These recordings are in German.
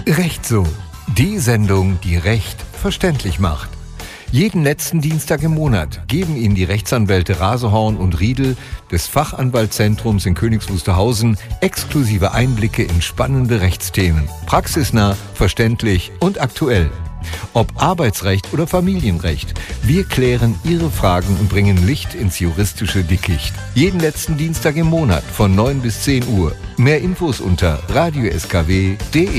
Recht so. Die Sendung, die Recht verständlich macht. Jeden letzten Dienstag im Monat geben Ihnen die Rechtsanwälte Rasehorn und Riedel des Fachanwaltszentrums in Königs Wusterhausen exklusive Einblicke in spannende Rechtsthemen. Praxisnah, verständlich und aktuell. Ob Arbeitsrecht oder Familienrecht, wir klären Ihre Fragen und bringen Licht ins juristische Dickicht. Jeden letzten Dienstag im Monat von 9 bis 10 Uhr. Mehr Infos unter radioskw.de.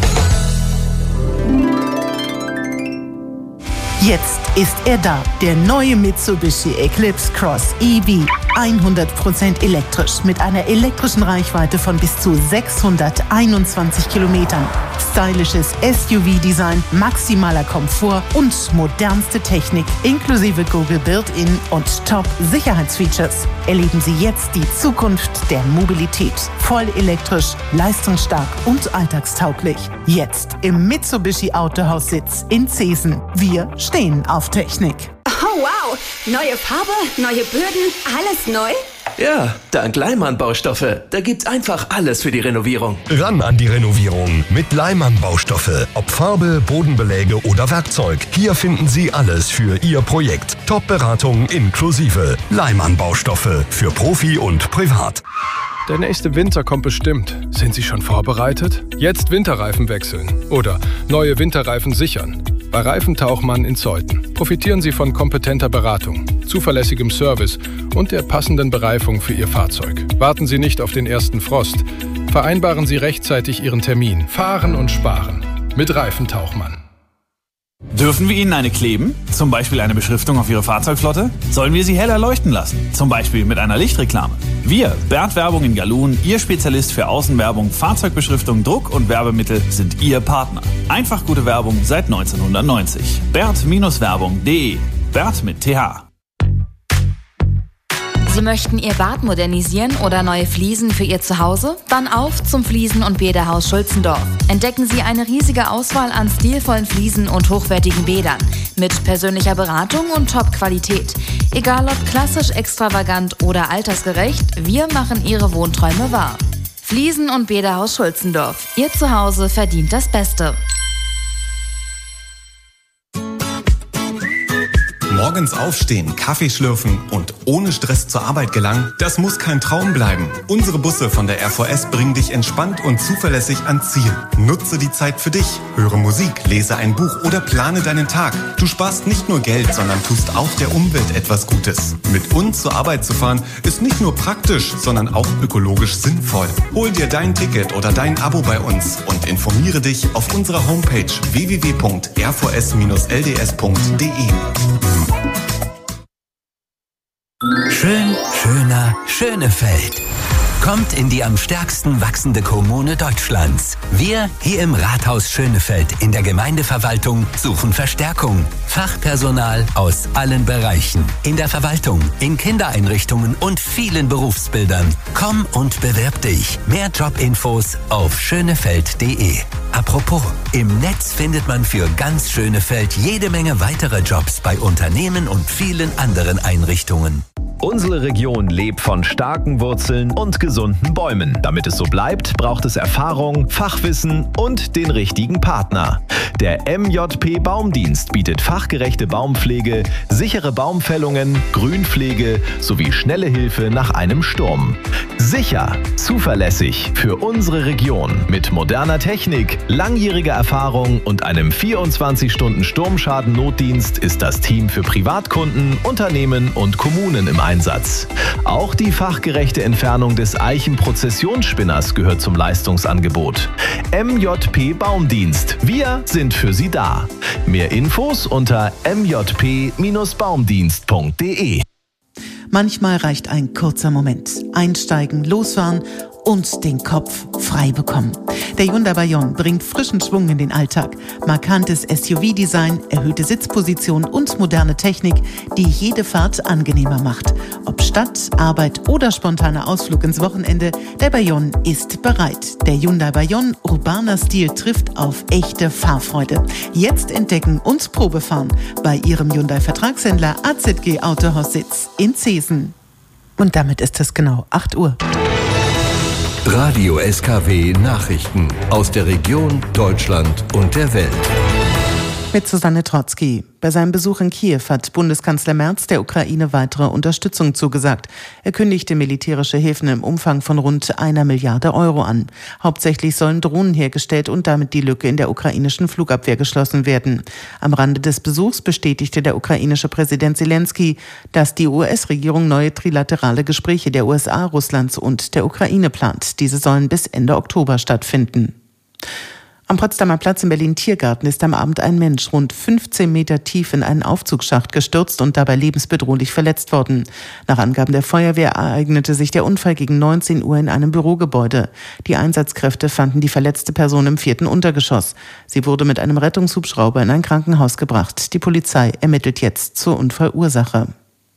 Jetzt ist er da, der neue Mitsubishi Eclipse Cross EV. 100% elektrisch mit einer elektrischen Reichweite von bis zu 621 Kilometern. Stylisches SUV-Design, maximaler Komfort und modernste Technik inklusive Google Built-in und Top-Sicherheitsfeatures. Erleben Sie jetzt die Zukunft der Mobilität. Voll elektrisch, leistungsstark und alltagstauglich. Jetzt im Mitsubishi Autohaussitz in Zeesen. Wir stehen auf Technik. Oh wow, neue Farbe, neue Böden, alles neu? Ja, dank Leimann Baustoffe. Da gibt's einfach alles für die Renovierung. Ran an die Renovierung mit Leimann Baustoffe. Ob Farbe, Bodenbeläge oder Werkzeug. Hier finden Sie alles für Ihr Projekt. Top-Beratung inklusive. Leimann Baustoffe für Profi und Privat. Der nächste Winter kommt bestimmt. Sind Sie schon vorbereitet? Jetzt Winterreifen wechseln oder neue Winterreifen sichern. Bei Reifentauchmann in Zeuthen profitieren Sie von kompetenter Beratung, zuverlässigem Service und der passenden Bereifung für Ihr Fahrzeug. Warten Sie nicht auf den ersten Frost. Vereinbaren Sie rechtzeitig Ihren Termin. Fahren und sparen mit Reifentauchmann. Dürfen wir Ihnen eine kleben? Zum Beispiel eine Beschriftung auf Ihre Fahrzeugflotte? Sollen wir sie heller leuchten lassen? Zum Beispiel mit einer Lichtreklame? Wir, Bernd Werbung in Galun, Ihr Spezialist für Außenwerbung, Fahrzeugbeschriftung, Druck und Werbemittel, sind Ihr Partner. Einfach gute Werbung seit 1990. Bert-Werbung.de. Bert mit TH. Sie möchten Ihr Bad modernisieren oder neue Fliesen für Ihr Zuhause? Dann auf zum Fliesen- und Bäderhaus Schulzendorf. Entdecken Sie eine riesige Auswahl an stilvollen Fliesen und hochwertigen Bädern. Mit persönlicher Beratung und Top-Qualität. Egal ob klassisch, extravagant oder altersgerecht, wir machen Ihre Wohnträume wahr. Fliesen- und Bäderhaus Schulzendorf. Ihr Zuhause verdient das Beste. Morgens aufstehen, Kaffee schlürfen und ohne Stress zur Arbeit gelangen, das muss kein Traum bleiben. Unsere Busse von der RVS bringen dich entspannt und zuverlässig ans Ziel. Nutze die Zeit für dich. Höre Musik, lese ein Buch oder plane deinen Tag. Du sparst nicht nur Geld, sondern tust auch der Umwelt etwas Gutes. Mit uns zur Arbeit zu fahren, ist nicht nur praktisch, sondern auch ökologisch sinnvoll. Hol dir dein Ticket oder dein Abo bei uns und informiere dich auf unserer Homepage www.rvs-lds.de. Schön, schöner, Schönefeld. Kommt in die am stärksten wachsende Kommune Deutschlands. Wir hier im Rathaus Schönefeld in der Gemeindeverwaltung suchen Verstärkung. Fachpersonal aus allen Bereichen. In der Verwaltung, in Kindereinrichtungen und vielen Berufsbildern. Komm und bewirb dich. Mehr Jobinfos auf schönefeld.de. Apropos, im Netz findet man für ganz Schönefeld jede Menge weitere Jobs bei Unternehmen und vielen anderen Einrichtungen. Unsere Region lebt von starken Wurzeln und gesunden Bäumen. Damit es so bleibt, braucht es Erfahrung, Fachwissen und den richtigen Partner. Der MJP Baumdienst bietet fachgerechte Baumpflege, sichere Baumfällungen, Grünpflege sowie schnelle Hilfe nach einem Sturm. Sicher, zuverlässig für unsere Region mit moderner Technik, langjähriger Erfahrung und einem 24-Stunden-Sturmschaden-Notdienst ist das Team für Privatkunden, Unternehmen und Kommunen im Einsatz. Auch die fachgerechte Entfernung des Eichenprozessionsspinners gehört zum Leistungsangebot. MJP Baumdienst. Wir sind für Sie da. Mehr Infos unter mjp-baumdienst.de. Manchmal reicht ein kurzer Moment. Einsteigen, losfahren und den Kopf frei bekommen. Der Hyundai Bayon bringt frischen Schwung in den Alltag. Markantes SUV-Design, erhöhte Sitzposition und moderne Technik, die jede Fahrt angenehmer macht. Ob Stadt, Arbeit oder spontaner Ausflug ins Wochenende, der Bayon ist bereit. Der Hyundai Bayon, urbaner Stil, trifft auf echte Fahrfreude. Jetzt entdecken und Probefahren bei Ihrem Hyundai-Vertragshändler AZG Autohaussitz in Zeesen. Und damit ist es genau 8 Uhr. Radio SKW Nachrichten aus der Region, Deutschland und der Welt. Mit Susanne Trotzki. Bei seinem Besuch in Kiew hat Bundeskanzler Merz der Ukraine weitere Unterstützung zugesagt. Er kündigte militärische Hilfen im Umfang von rund 1 Milliarde Euro an. Hauptsächlich sollen Drohnen hergestellt und damit die Lücke in der ukrainischen Flugabwehr geschlossen werden. Am Rande des Besuchs bestätigte der ukrainische Präsident Zelensky, dass die US-Regierung neue trilaterale Gespräche der USA, Russlands und der Ukraine plant. Diese sollen bis Ende Oktober stattfinden. Am Potsdamer Platz im Berlin-Tiergarten ist am Abend ein Mensch rund 15 Meter tief in einen Aufzugsschacht gestürzt und dabei lebensbedrohlich verletzt worden. Nach Angaben der Feuerwehr ereignete sich der Unfall gegen 19 Uhr in einem Bürogebäude. Die Einsatzkräfte fanden die verletzte Person im 4. Untergeschoss. Sie wurde mit einem Rettungshubschrauber in ein Krankenhaus gebracht. Die Polizei ermittelt jetzt zur Unfallursache.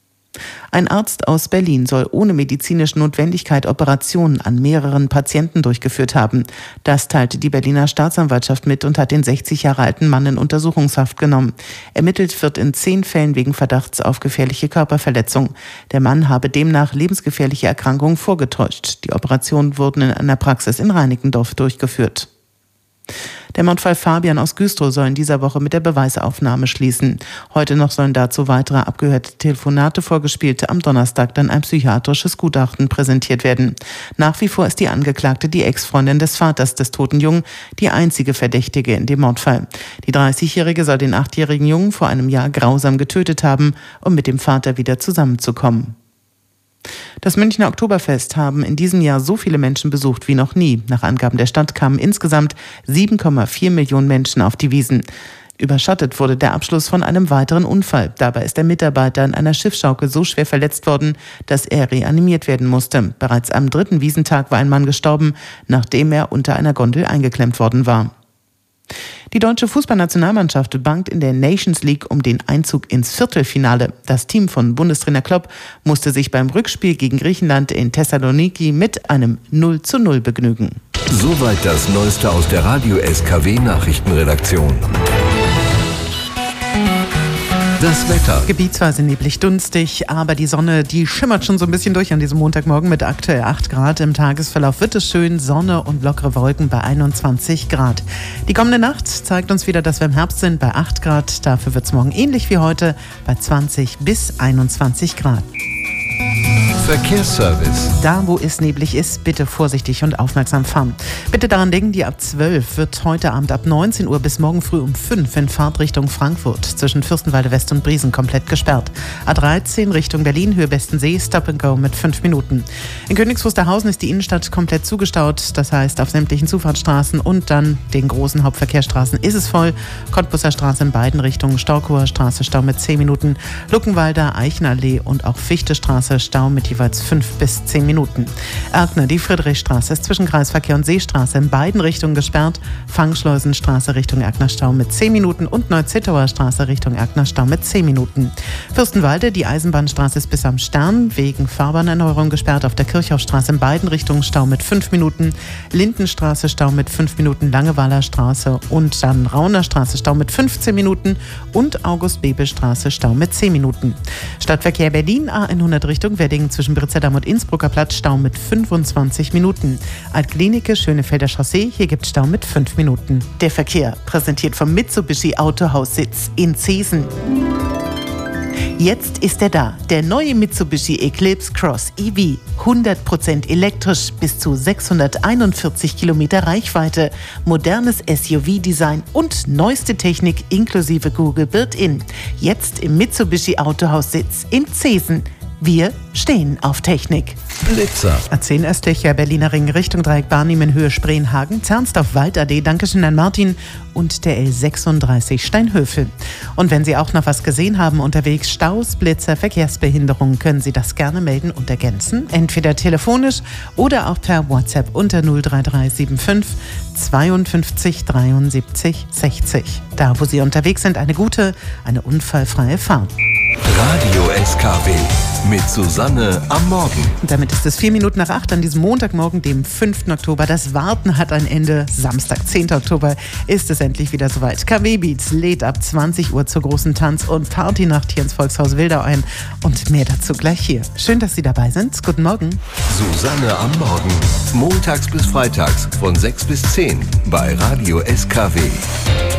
Ein Arzt aus Berlin soll ohne medizinische Notwendigkeit Operationen an mehreren Patienten durchgeführt haben. Das teilte die Berliner Staatsanwaltschaft mit und hat den 60 Jahre alten Mann in Untersuchungshaft genommen. Ermittelt wird in 10 Fällen wegen Verdachts auf gefährliche Körperverletzung. Der Mann habe demnach lebensgefährliche Erkrankungen vorgetäuscht. Die Operationen wurden in einer Praxis in Reinickendorf durchgeführt. Der Mordfall Fabian aus Güstrow soll in dieser Woche mit der Beweisaufnahme schließen. Heute noch sollen dazu weitere abgehörte Telefonate vorgespielt, am Donnerstag dann ein psychiatrisches Gutachten präsentiert werden. Nach wie vor ist die Angeklagte die Ex-Freundin des Vaters des toten Jungen, die einzige Verdächtige in dem Mordfall. Die 30-Jährige soll den 8-jährigen Jungen vor einem Jahr grausam getötet haben, um mit dem Vater wieder zusammenzukommen. Das Münchner Oktoberfest haben in diesem Jahr so viele Menschen besucht wie noch nie. Nach Angaben der Stadt kamen insgesamt 7,4 Millionen Menschen auf die Wiesn. Überschattet wurde der Abschluss von einem weiteren Unfall. Dabei ist der Mitarbeiter in einer Schiffsschaukel so schwer verletzt worden, dass er reanimiert werden musste. Bereits am 3. Wiesentag war ein Mann gestorben, nachdem er unter einer Gondel eingeklemmt worden war. Die deutsche Fußballnationalmannschaft bangt in der Nations League um den Einzug ins Viertelfinale. Das Team von Bundestrainer Klopp musste sich beim Rückspiel gegen Griechenland in Thessaloniki mit einem 0:0 begnügen. Soweit das Neueste aus der Radio SKW Nachrichtenredaktion. Das Wetter. Gebietsweise neblig dunstig, aber die Sonne, die schimmert schon so ein bisschen durch an diesem Montagmorgen mit aktuell 8 Grad. Im Tagesverlauf wird es schön, Sonne und lockere Wolken bei 21 Grad. Die kommende Nacht zeigt uns wieder, dass wir im Herbst sind bei 8 Grad. Dafür wird es morgen ähnlich wie heute bei 20 bis 21 Grad. Verkehrsservice. Da, wo es neblig ist, bitte vorsichtig und aufmerksam fahren. Bitte daran denken, die ab 12 wird heute Abend ab 19 Uhr bis morgen früh um 5 in Fahrtrichtung Frankfurt zwischen Fürstenwalde West und Briesen komplett gesperrt. A13 Richtung Berlin, Höhe Bestensee, Stop and Go mit 5 Minuten. In Königs Wusterhausen ist die Innenstadt komplett zugestaut. Das heißt, auf sämtlichen Zufahrtsstraßen und dann den großen Hauptverkehrsstraßen ist es voll. Cottbusser Straße in beiden Richtungen, Storkower Straße Stau mit 10 Minuten, Luckenwalder, Eichenallee und auch Fichte Straße Stau mit jeweils 5 bis 10 Minuten. Erkner, die Friedrichstraße ist zwischen Kreisverkehr und Seestraße in beiden Richtungen gesperrt. Fangschleusenstraße Richtung Erkner Stau mit 10 Minuten und Neu-Zittauer Straße Richtung Erkner Stau mit 10 Minuten. Fürstenwalde, die Eisenbahnstraße ist bis am Stern wegen Fahrbahnerneuerung gesperrt. Auf der Kirchhoffstraße in beiden Richtungen Stau mit 5 Minuten. Lindenstraße Stau mit 5 Minuten. Langeweiler Straße und dann Rauner Straße Stau mit 15 Minuten und August-Bebel-Straße Stau mit 10 Minuten. Stadtverkehr Berlin, A100 Richtung Wedding zwischen Britzerdam und Innsbrucker Platz Stau mit 25 Minuten. Altklinike, Schönefelder Chaussee, hier gibt es Stau mit 5 Minuten. Der Verkehr präsentiert vom Mitsubishi Autohaussitz in Zeesen. Jetzt ist er da, der neue Mitsubishi Eclipse Cross EV. 100% elektrisch, bis zu 641 Kilometer Reichweite, modernes SUV-Design und neueste Technik inklusive Google Built-In. Jetzt im Mitsubishi Autohaussitz in Zeesen. Wir stehen auf Technik. Blitzer. A10 östlicher Berliner Ring Richtung Dreieck Barnim Höhe Spreenhagen, Zernsdorf Waldallee, Dankeschön an Martin und der L36 Steinhöfel. Und wenn Sie auch noch was gesehen haben unterwegs, Staus, Blitzer, Verkehrsbehinderungen, können Sie das gerne melden und ergänzen, entweder telefonisch oder auch per WhatsApp unter 03375 52 73 60. Da, wo Sie unterwegs sind, eine gute, eine unfallfreie Fahrt. Radio SKW mit Susanne am Morgen. Und damit ist es 8:04 an diesem Montagmorgen, dem 5. Oktober. Das Warten hat ein Ende. Samstag, 10. Oktober, ist es endlich wieder soweit. KW Beats lädt ab 20 Uhr zur großen Tanz- und Partynacht hier ins Volkshaus Wildau ein. Und mehr dazu gleich hier. Schön, dass Sie dabei sind. Guten Morgen. Susanne am Morgen. Montags bis freitags von 6 bis 10 bei Radio SKW.